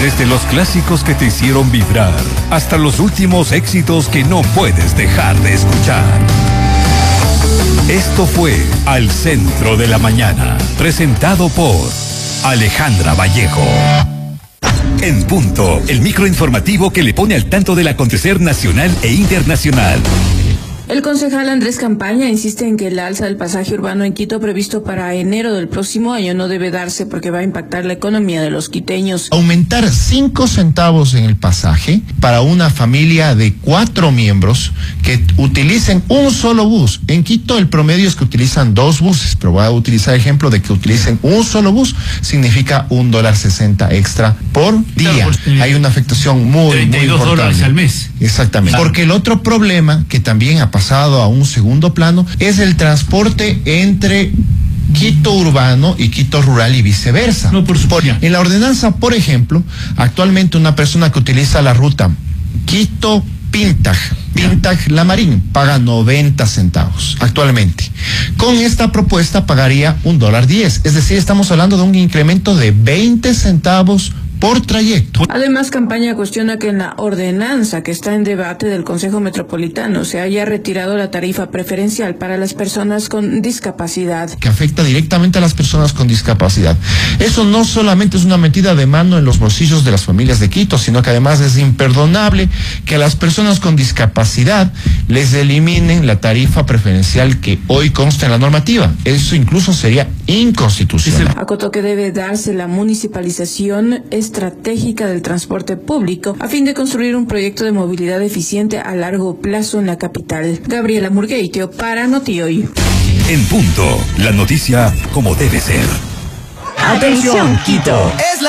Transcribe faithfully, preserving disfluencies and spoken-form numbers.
Desde los clásicos que te hicieron vibrar hasta los últimos éxitos que no puedes dejar de escuchar. Esto fue Al Centro de la Mañana, presentado por Alejandra Vallejo. En punto, el microinformativo que le pone al tanto del acontecer nacional e internacional. El concejal Andrés Campaña insiste en que el alza del pasaje urbano en Quito previsto para enero del próximo año no debe darse porque va a impactar la economía de los quiteños. Aumentar cinco centavos en el pasaje para una familia de cuatro miembros que utilicen un solo bus. En Quito el promedio es que utilizan dos buses, pero voy a utilizar el ejemplo de que utilicen un solo bus, significa un dólar sesenta extra por día. Claro, pues, Hay una afectación muy, treinta y dos muy importante. dólares al mes. Exactamente. Claro. Porque el otro problema que también ha pasado a un segundo plano es el transporte entre Quito urbano y Quito rural y viceversa. No, por supuesto. En la ordenanza, por ejemplo, actualmente una persona que utiliza la ruta Quito Pintag, Pintag La Marín, paga noventa centavos actualmente. Con esta propuesta pagaría un dólar diez, es decir, estamos hablando de un incremento de veinte centavos por trayecto. Además, Campaña cuestiona que en la ordenanza que está en debate del Consejo Metropolitano se haya retirado la tarifa preferencial para las personas con discapacidad. Que afecta directamente a las personas con discapacidad. Eso no solamente es una metida de mano en los bolsillos de las familias de Quito, sino que además es imperdonable que a las personas con discapacidad les eliminen la tarifa preferencial que hoy consta en la normativa. Eso incluso sería inconstitucional. Acotó que debe darse la municipalización estratégica del transporte público a fin de construir un proyecto de movilidad eficiente a largo plazo en la capital. Gabriela Murgueitio para Notioy. En punto, la noticia como debe ser. Atención, Quito.